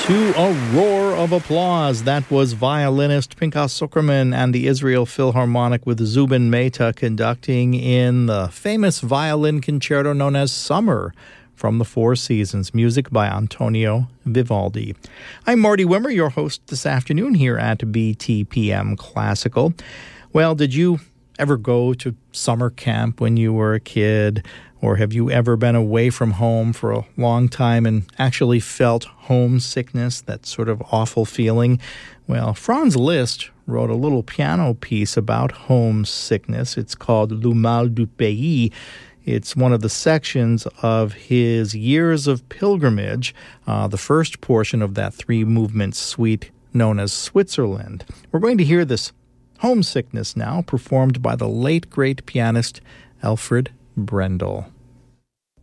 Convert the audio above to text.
To a roar of applause, that was violinist Pinchas Zukerman and the Israel Philharmonic with Zubin Mehta conducting in the famous violin concerto known as Summer from the Four Seasons, music by Antonio Vivaldi. I'm Marty Wimmer, your host this afternoon here at BTPM Classical. Well, did you ever go to summer camp when you were a kid? Or have you ever been away from home for a long time and actually felt homesickness, that sort of awful feeling? Well, Franz Liszt wrote a little piano piece about homesickness. It's called Le Mal du Pays. It's one of the sections of his Years of Pilgrimage, the first portion of that three-movement suite known as Switzerland. We're going to hear this homesickness now, performed by the late, great pianist Alfred Brendel.